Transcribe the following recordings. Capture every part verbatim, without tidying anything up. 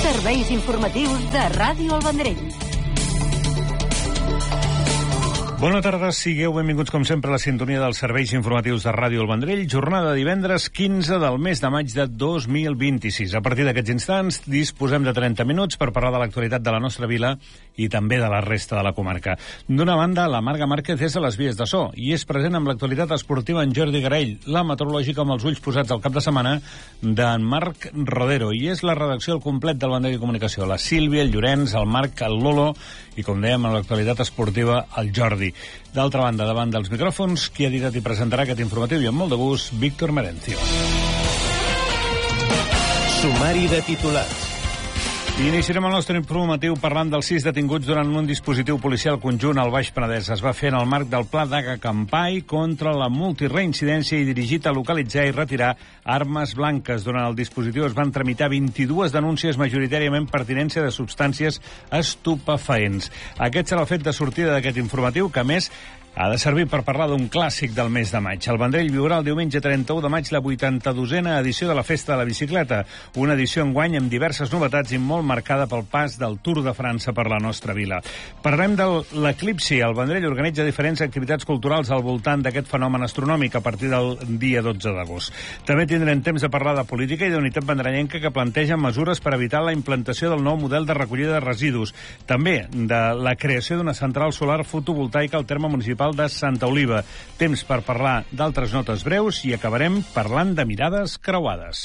Serveis informatius de Ràdio El Vendrell. Bona tarda, sigueu benvinguts com sempre a la sintonia dels serveis informatius de Ràdio El Vendrell. Jornada de divendres quinze del mes de maig de dos mil vint-i-sis. A partir d'aquests instants disposem de trenta minuts per parlar de l'actualitat de la nostra vila i també de la resta de la comarca. D'una banda, la Marga Márquez és a les vies de so i és present amb l'actualitat esportiva en Jordi Garell, la meteorològica amb els ulls posats al cap de setmana d'en Marc Rodero. I és la redacció al complet del Vendrell de Comunicació. La Sílvia, el Llorenç, el Marc, el Lolo i, com dèiem, en l'actualitat esportiva, el Jordi. D'altra banda, davant dels micròfons, qui ha editat i presentarà aquest informatiu i amb molt de gust, Víctor Merencio. Sumari de titulars. Iniciarem el nostre informatiu parlant dels sis detinguts durant un dispositiu policial conjunt al Baix Penedès. Es va fer en el marc del Pla Daga Campai contra la multireincidència i dirigit a localitzar i retirar armes blanques. Durant el dispositiu es van tramitar vint-i-dues denúncies, majoritàriament per tinença de substàncies estupefaents. Aquest serà el fet de sortida d'aquest informatiu, que a més ha de servir per parlar d'un clàssic del mes de maig. El Vendrell viurà el diumenge trenta-u de maig la vuitanta-dosena edició de la Festa de la Bicicleta, una edició enguany amb diverses novetats i molt marcada pel pas del Tour de França per la nostra vila. Parlem de l'eclipsi. El Vendrell organitza diferents activitats culturals al voltant d'aquest fenomen astronòmic a partir del dia dotze d'agost. També tindrem temps de parlar de política i d'unitat vendrellenca que plantegen mesures per evitar la implantació del nou model de recollida de residus. També de la creació d'una central solar fotovoltaica al terme municipal de Santa Oliva. Temps per parlar d'altres notes breus i acabarem parlant de mirades creuades.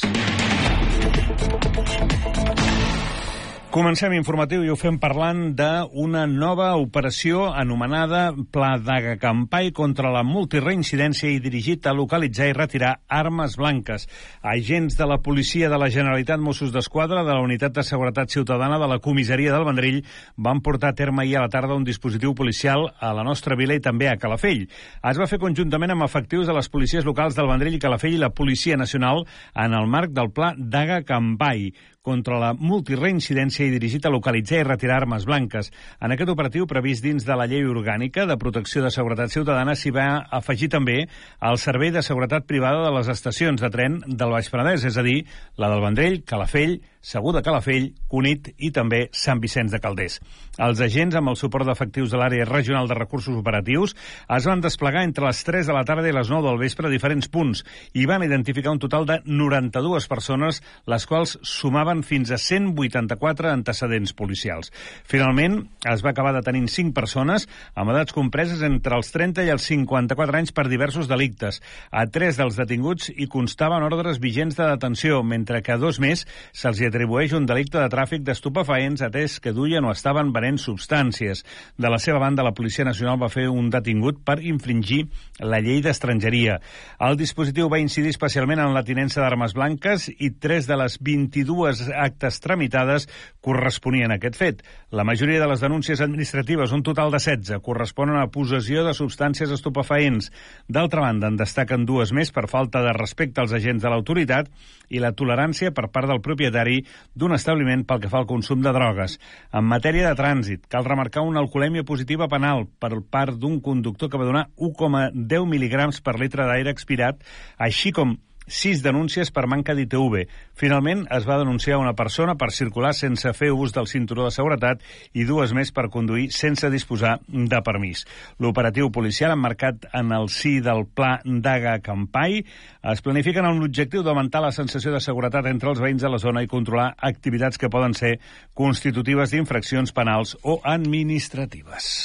Comencem informatiu i ho fem parlant d'una nova operació anomenada Pla Daga Campai contra la multireincidència i dirigit a localitzar i retirar armes blanques. Agents de la Policia de la Generalitat, Mossos d'Esquadra, de la Unitat de Seguretat Ciutadana de la Comissaria del Vendrell van portar a terme ahir a la tarda un dispositiu policial a la nostra vila i també a Calafell. Es va fer conjuntament amb efectius de les policies locals del Vendrell i Calafell i la Policia Nacional en el marc del Pla Daga Campai contra la multireincidència i dirigit a localitzar i retirar armes blanques. En aquest operatiu previst dins de la Llei Orgànica de Protecció de Seguretat Ciutadana s'hi va afegir també el Servei de Seguretat Privada de les estacions de tren del Baix Penedès, és a dir, la del Vendrell, Calafell, Segur de Calafell, Cunit i també Sant Vicenç de Calders. Els agents, amb el suport d'efectius de l'àrea regional de recursos operatius, es van desplegar entre les tres de la tarda i les nou del vespre a diferents punts i van identificar un total de noranta-dues persones, les quals sumaven fins a cent vuitanta-quatre antecedents policials. Finalment, es va acabar detenint cinc persones amb edats compreses entre els trenta i els cinquanta-quatre anys per diversos delictes. A tres dels detinguts hi constaven ordres vigents de detenció, mentre que a dos més se'ls hi atribueix un delicte de tràfic d'estupefaents atès que duien o estaven venent substàncies. De la seva banda, la Policia Nacional va fer un detingut per infringir la llei d'estrangeria. El dispositiu va incidir especialment en la tinença d'armes blanques i tres de les vint-i-dues actes tramitades corresponien a aquest fet. La majoria de les denúncies administratives, un total de setze, corresponen a possessió de substàncies estupefaents. D'altra banda, en destaquen dues més per falta de respecte als agents de l'autoritat i la tolerància per part del propietari d'un establiment pel que fa al consum de drogues. En matèria de trànsit, cal remarcar una alcoholèmia positiva penal per part d'un conductor que va donar u coma deu mil·ligrams per litre d'aire expirat, així com sis denúncies per manca d'I T V. Finalment, es va denunciar una persona per circular sense fer ús del cinturó de seguretat i dues més per conduir sense disposar de permís. L'operatiu policial, emmarcat en el si del Pla Daga Campai, es planifica amb l'objectiu d'augmentar la sensació de seguretat entre els veïns de la zona i controlar activitats que poden ser constitutives d'infraccions penals o administratives.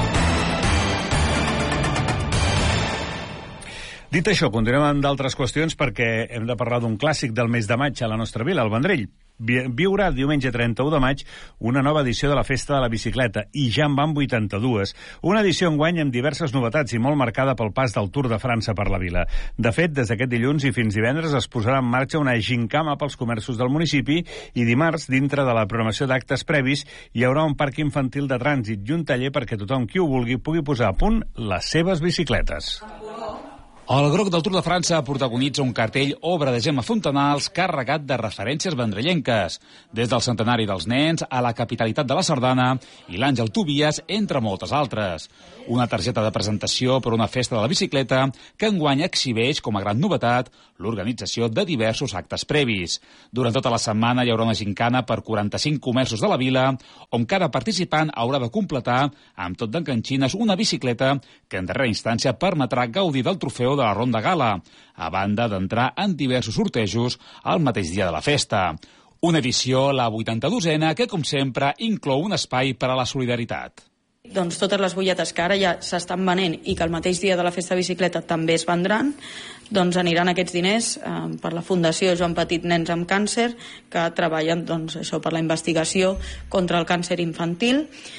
Dit això, continuem amb d'altres qüestions perquè hem de parlar d'un clàssic del mes de maig a la nostra vila, el Vendrell. Viurà diumenge trenta-u de maig una nova edició de la Festa de la Bicicleta i ja en van vuitanta-dues. Una edició enguany amb diverses novetats i molt marcada pel pas del Tour de França per la vila. De fet, des d'aquest dilluns i fins divendres es posarà en marxa una gincama pels comerços del municipi i dimarts, dintre de la programació d'actes previs, hi haurà un parc infantil de trànsit i un taller perquè tothom qui ho vulgui pugui posar a punt les seves bicicletes. El Groc del Tour de França protagonitza un cartell obra de Gemma Fontanals carregat de referències vendrellenques, des del centenari dels nens a la capitalitat de la Sardana i l'Àngel Tobias, entre moltes altres. Una targeta de presentació per una festa de la bicicleta que enguany exhibeix com a gran novetat l'organització de diversos actes previs. Durant tota la setmana hi haurà una gincana per quaranta-cinc comerços de la vila, on cada participant haurà de completar amb tot d'enganxines una bicicleta que en darrera instància permetrà gaudir del trofeu de la Ronda Gala, a banda d'entrar en diversos sortejos el mateix dia de la festa. Una edició, la vuitanta-dosena, que, com sempre, inclou un espai per a la solidaritat. Doncs totes les butlletes que ara ja s'estan venent i que el mateix dia de la festa de bicicleta també es vendran, doncs aniran aquests diners eh, per la Fundació Joan Petit Nens amb Càncer, que treballen doncs, això per la investigació contra el càncer infantil,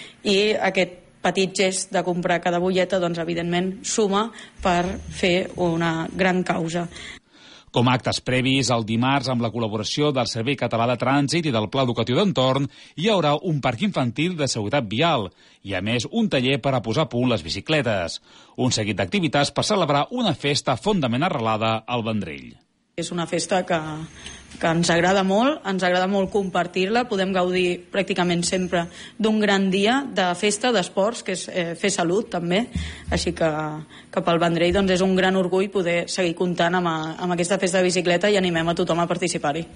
i aquest petit gest de comprar cada butlleta, doncs, evidentment, suma per fer una gran causa. Com a actes previs, el dimarts, amb la col·laboració del Servei Català de Trànsit i del Pla Educatiu d'Entorn, hi haurà un parc infantil de seguretat vial i, a més, un taller per a posar a punt les bicicletes. Un seguit d'activitats per celebrar una festa fondament arrelada al Vendrell. És una festa que, que ens agrada molt, ens agrada molt compartir-la, podem gaudir pràcticament sempre d'un gran dia de festa, d'esports, que és eh, fer salut també, així que, que pel Vendrell doncs, és un gran orgull poder seguir comptant amb, a, amb aquesta festa de bicicleta i animem a tothom a participar-hi.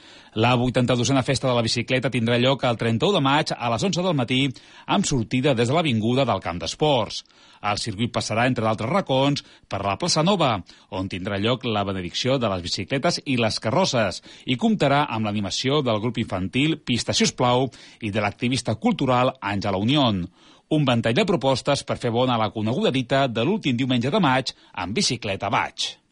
La vuitanta-dosena festa de la bicicleta tindrà lloc el trenta-u de maig a les onze del matí amb sortida des de l'avinguda del Camp d'Esports. El circuit passarà, entre d'altres racons, per la plaça Nova, on tindrà lloc la benedicció de les bicicletes i les carrosses, i comptarà amb l'animació del grup infantil Pista Siusplau i de l'activista cultural Àngela Unión. Un ventall de propostes per fer bona la coneguda dita de l'últim diumenge de maig amb Bicicleta Vaig.